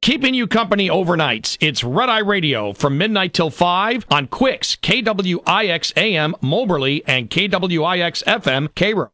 keeping you company overnights. It's Red Eye Radio from midnight till 5 on Quicks, KWIX AM, Moberly, and KWIX FM, Cairo.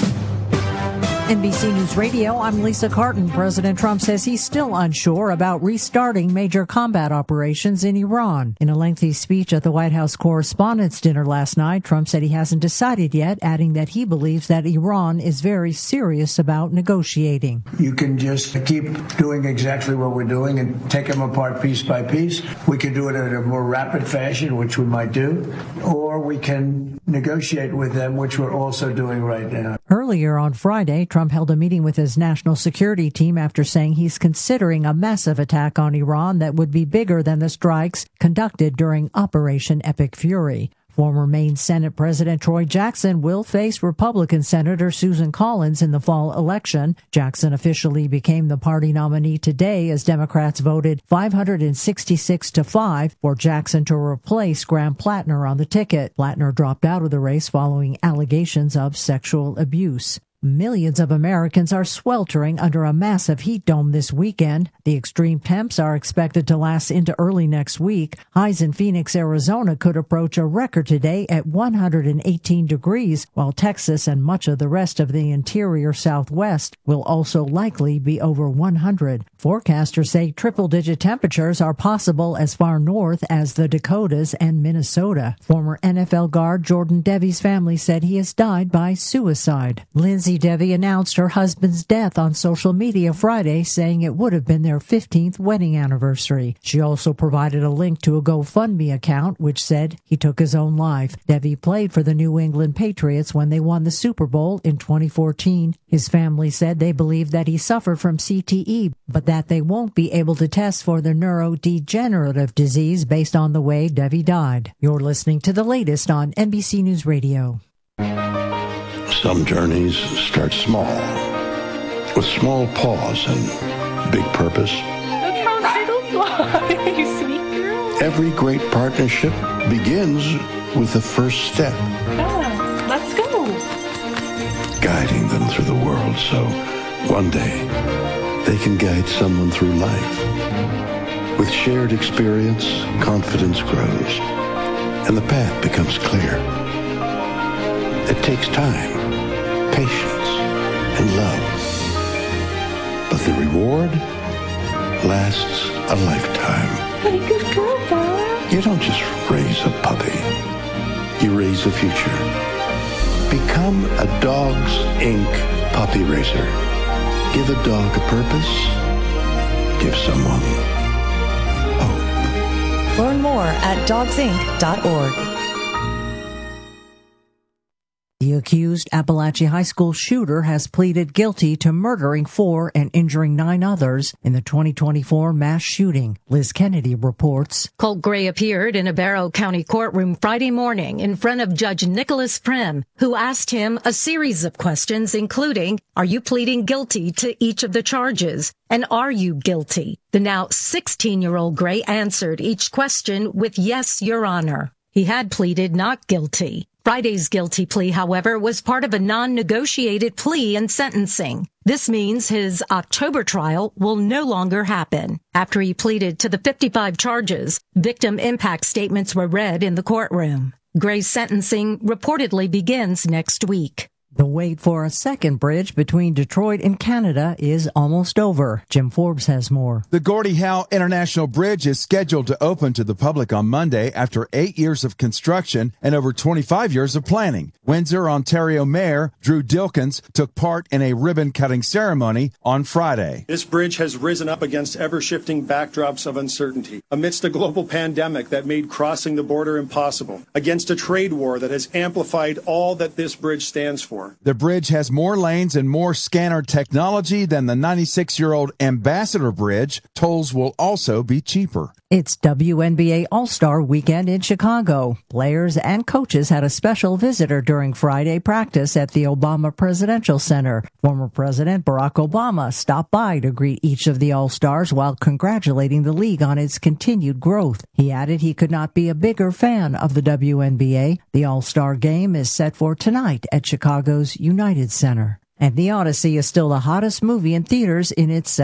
NBC News Radio, I'm Lisa Carton. President Trump says he's still unsure about restarting major combat operations in Iran. In a lengthy speech at the White House Correspondents' Dinner last night, Trump said he hasn't decided yet, adding that he believes that Iran is very serious about negotiating. You can just keep doing exactly what we're doing and take them apart piece by piece. We can do it in a more rapid fashion, which we might do, or we can negotiate with them, which we're also doing right now. Earlier on Friday, Trump held a meeting with his national security team after saying he's considering a massive attack on Iran that would be bigger than the strikes conducted during Operation Epic Fury. Former Maine Senate President Troy Jackson will face Republican Senator Susan Collins in the fall election. Jackson officially became the party nominee today as Democrats voted 566-5 for Jackson to replace Graham Plattner on the ticket. Plattner dropped out of the race following allegations of sexual abuse. Millions of Americans are sweltering under a massive heat dome this weekend. The extreme temps are expected to last into early next week. Highs in Phoenix, Arizona could approach a record today at 118 degrees, while Texas and much of the rest of the interior Southwest will also likely be over 100. Forecasters say triple-digit temperatures are possible as far north as the Dakotas and Minnesota. Former NFL guard Jordan Devy's family said he has died by suicide. Lindsay Devy announced her husband's death on social media Friday, saying it would have been their 15th wedding anniversary. She also provided a link to a GoFundMe account, which said he took his own life. Devy played for the New England Patriots when they won the Super Bowl in 2014. His family said they believe that he suffered from CTE, but that they won't be able to test for the neurodegenerative disease based on the way Devy died. You're listening to the latest on NBC News Radio. Some journeys start small, with small pause and big purpose. Look how little fly, you sweet girl. Every great partnership begins with the first step. Yeah, let's go. Guiding them through the world so one day they can guide someone through life. With shared experience, confidence grows, and the path becomes clear. It takes time, patience, and love. But the reward lasts a lifetime. Hey, good girl, Dad. You don't just raise a puppy. You raise a future. Become a Dogs Inc. puppy raiser. Give a dog a purpose. Give someone hope. Learn more at dogsinc.org. The accused Appalachia High School shooter has pleaded guilty to murdering 4 and injuring 9 others in the 2024 mass shooting. Liz Kennedy reports. Colt Gray appeared in a Barrow County courtroom Friday morning in front of Judge Nicholas Prim, who asked him a series of questions, including, are you pleading guilty to each of the charges? And are you guilty? The now 16-year-old Gray answered each question with yes, Your Honor. He had pleaded not guilty. Friday's guilty plea, however, was part of a non-negotiated plea and sentencing. This means his October trial will no longer happen. After he pleaded to the 55 charges, victim impact statements were read in the courtroom. Gray's sentencing reportedly begins next week. The wait for a second bridge between Detroit and Canada is almost over. Jim Forbes has more. The Gordie Howe International Bridge is scheduled to open to the public on Monday after 8 years of construction and over 25 years of planning. Windsor, Ontario Mayor Drew Dilkens took part in a ribbon-cutting ceremony on Friday. This bridge has risen up against ever-shifting backdrops of uncertainty, amidst a global pandemic that made crossing the border impossible, against a trade war that has amplified all that this bridge stands for. The bridge has more lanes and more scanner technology than the 96-year-old Ambassador Bridge. Tolls will also be cheaper. It's WNBA All-Star Weekend in Chicago. Players and coaches had a special visitor during Friday practice at the Obama Presidential Center. Former President Barack Obama stopped by to greet each of the All-Stars while congratulating the league on its continued growth. He added he could not be a bigger fan of the WNBA. The All-Star Game is set for tonight at Chicago's United Center. And The Odyssey is still the hottest movie in theaters in its